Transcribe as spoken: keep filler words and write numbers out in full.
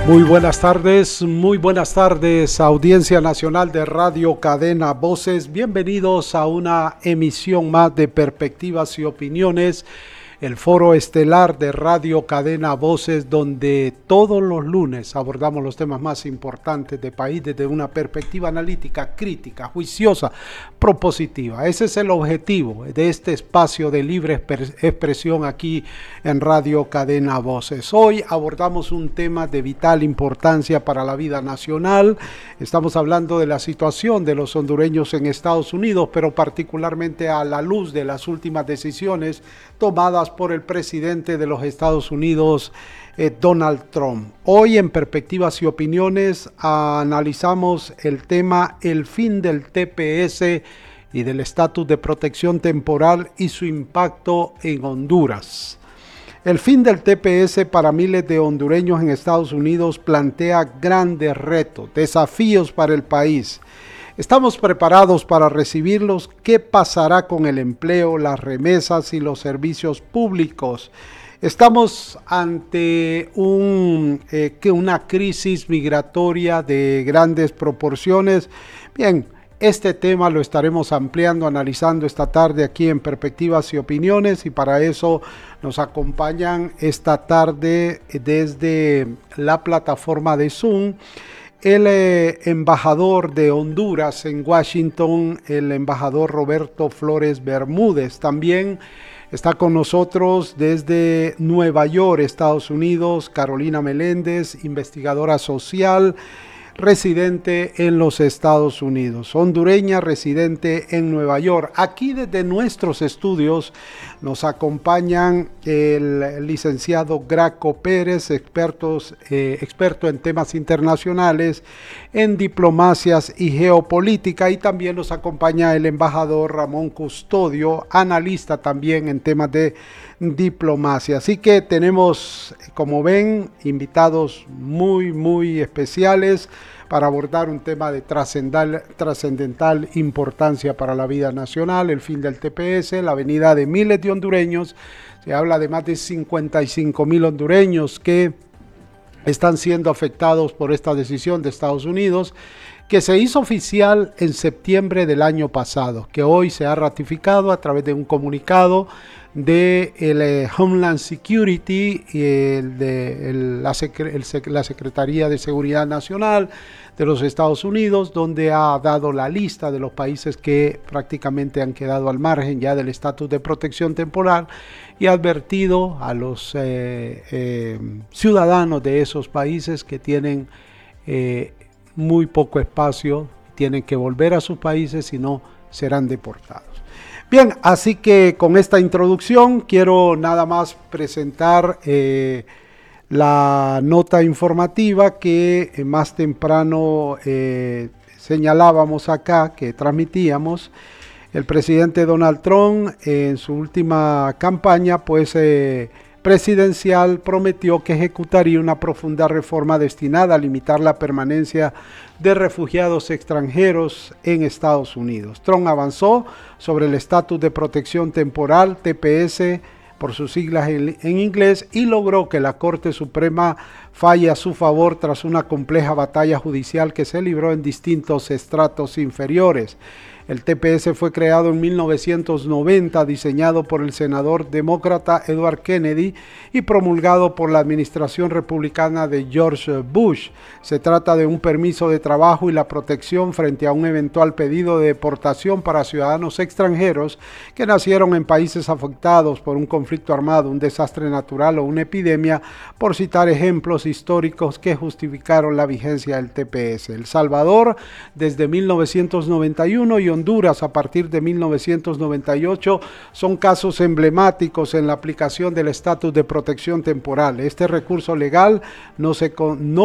Muy buenas tardes, muy buenas tardes, audiencia nacional de Radio Cadena Voces. Bienvenidos a una emisión más de Perspectivas y Opiniones, el foro estelar de Radio Cadena Voces, donde todos los lunes abordamos los temas más importantes del país desde una perspectiva analítica, crítica, juiciosa, propositiva. Ese es el objetivo de este espacio de libre expresión aquí en Radio Cadena Voces. Hoy abordamos un tema de vital importancia para la vida nacional. Estamos hablando de la situación de los hondureños en Estados Unidos, pero particularmente a la luz de las últimas decisiones tomadas por el presidente de los Estados Unidos, eh, Donald Trump. Hoy en Perspectivas y Opiniones analizamos el tema el fin del T P S y del estatus de protección temporal y su impacto en Honduras. El fin del T P S para miles de hondureños en Estados Unidos plantea grandes retos, desafíos para el país. ¿Estamos preparados para recibirlos? ¿Qué pasará con el empleo, las remesas y los servicios públicos? Estamos ante un, eh, que una crisis migratoria de grandes proporciones. Bien, este tema lo estaremos ampliando, analizando esta tarde aquí en Perspectivas y Opiniones, y para eso nos acompañan esta tarde desde la plataforma de Zoom el eh, embajador de Honduras en Washington, el embajador Roberto Flores Bermúdez. También está con nosotros desde Nueva York, Estados Unidos, Carolina Meléndez, investigadora social, residente en los Estados Unidos, hondureña, residente en Nueva York. Aquí desde nuestros estudios nos acompañan el licenciado Graco Pérez, expertos, eh, experto en temas internacionales, en diplomacias y geopolítica, y también nos acompaña el embajador Ramón Custodio, analista también en temas de diplomacia. Así que tenemos, como ven, invitados muy, muy especiales para abordar un tema de trascendental, trascendental importancia para la vida nacional, el fin del T P S, la venida de miles de hondureños. Se habla de más de cincuenta y cinco mil hondureños que están siendo afectados por esta decisión de Estados Unidos, que se hizo oficial en septiembre del año pasado, que hoy se ha ratificado a través de un comunicado de el, eh, Homeland Security y el de el, la, secre, el, la Secretaría de Seguridad Nacional de los Estados Unidos, donde ha dado la lista de los países que prácticamente han quedado al margen ya del estatus de protección temporal, y ha advertido a los eh, eh, ciudadanos de esos países que tienen eh, muy poco espacio, tienen que volver a sus países, si no serán deportados. Bien, así que con esta introducción quiero nada más presentar eh, la nota informativa que eh, más temprano eh, señalábamos acá, que transmitíamos. El presidente Donald Trump eh, en su última campaña pues eh, presidencial prometió que ejecutaría una profunda reforma destinada a limitar la permanencia de refugiados extranjeros en Estados Unidos. Trump avanzó sobre el estatus de protección temporal, T P S por sus siglas en, en inglés, y logró que la Corte Suprema falle a su favor tras una compleja batalla judicial que se libró en distintos estratos inferiores. El T P S fue creado en mil novecientos noventa, diseñado por el senador demócrata Edward Kennedy y promulgado por la administración republicana de George Bush. Se trata de un permiso de trabajo y la protección frente a un eventual pedido de deportación para ciudadanos extranjeros que nacieron en países afectados por un conflicto armado, un desastre natural o una epidemia, por citar ejemplos históricos que justificaron la vigencia del T P S. El Salvador desde mil novecientos noventa y uno y Honduras a partir de mil novecientos noventa y ocho son casos emblemáticos en la aplicación del estatus de protección temporal. Este recurso legal no, se, no